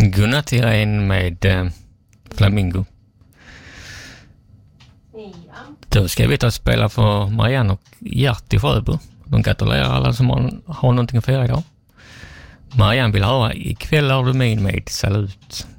Gunnar till en med Flamingo. Ja. Då ska vi ta och spela för Marianne och Gert i Sjöbo. De gratulerar alla som har någonting att fira idag. Marianne vill höra ikväll är du min med salut.